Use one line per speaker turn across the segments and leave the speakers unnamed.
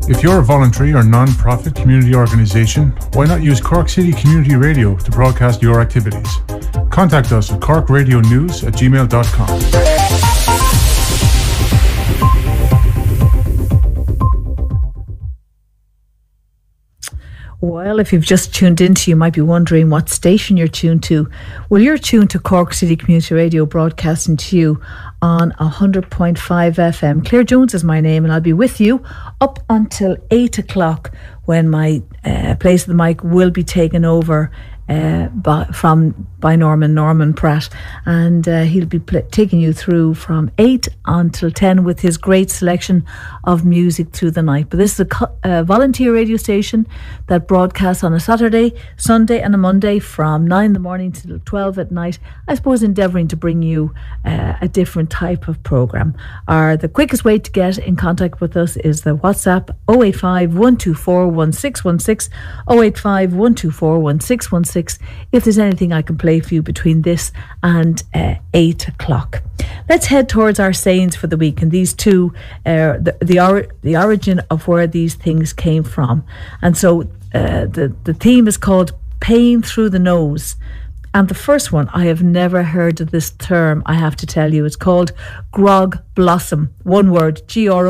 If you're a voluntary or non-profit community organisation, why not use Cork City Community Radio to broadcast your activities? Contact us at corkradionews@gmail.com.
Well, if you've just tuned into, you might be wondering what station you're tuned to. Well, you're tuned to Cork City Community Radio, broadcasting to you on 100.5 FM. Claire Jones is my name, and I'll be with you up until 8 o'clock when my place of the mic will be taken over by Norman Pratt, and he'll be taking you through from 8 until 10 with his great selection of music through the night. But this is a volunteer radio station that broadcasts on a Saturday, Sunday and a Monday from 9 in the morning till 12 at night, I suppose endeavouring to bring you a different type of programme. The quickest way to get in contact with us is the WhatsApp 085 124 1616, 085 124 1616. If there's anything I can play for you between this and 8 o'clock. Let's head towards our sayings for the week, and these two, the origin of where these things came from. And so the theme is called Pain Through the Nose. And the first one, I have never heard of this term, I have to tell you. It's called grog blossom. One word,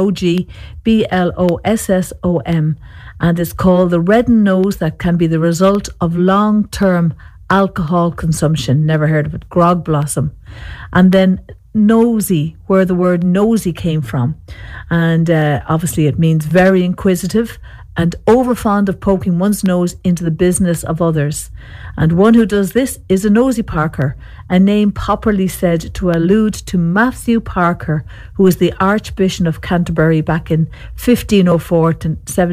GROGBLOSSOM. And it's called the reddened nose that can be the result of long-term alcohol consumption. Never heard of it. Grog blossom. And then nosy, where the word nosy came from. And obviously it means very inquisitive and overfond of poking one's nose into the business of others. And one who does this is a nosy Parker, a name popularly said to allude to Matthew Parker, who was the Archbishop of Canterbury back in 1504 to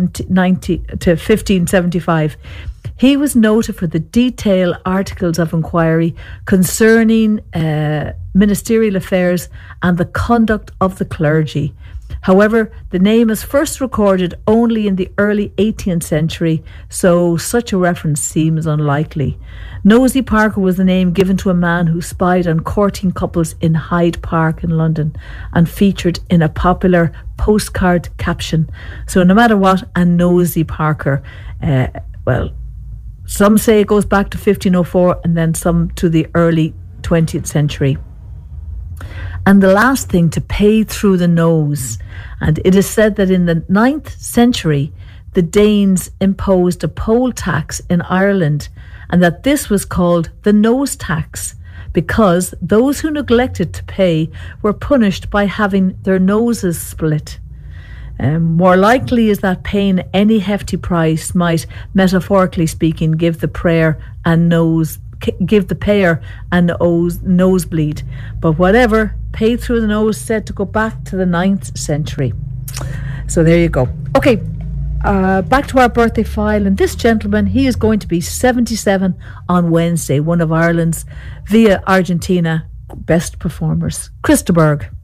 1575. He was noted for the detailed articles of inquiry concerning ministerial affairs and the conduct of the clergy. However, the name is first recorded only in the early 18th century, so such a reference seems unlikely. Nosy Parker was the name given to a man who spied on courting couples in Hyde Park in London and featured in a popular postcard caption. So no matter what, a nosy Parker. Well, some say it goes back to 1504 and then some to the early 20th century. And the last thing, to pay through the nose. And it is said that in the 9th century, the Danes imposed a poll tax in Ireland, and that this was called the nose tax, because those who neglected to pay were punished by having their noses split. More likely is that paying any hefty price might, metaphorically speaking, give the payer a nosebleed. But whatever, pay through the nose said to go back to the 9th century. So there you go. Okay, back to our birthday file. And this gentleman, he is going to be 77 on Wednesday, one of Ireland's via Argentina best performers, Chris de Burgh.